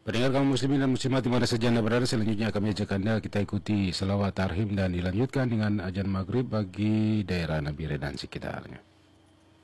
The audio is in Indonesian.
Pendengar kaum muslimin dan muslimat di mana saja Anda berada, selanjutnya kami ajak Anda kita ikuti selawat tarhim dan dilanjutkan dengan ajan maghrib bagi daerah Nabi dan sekitarnya.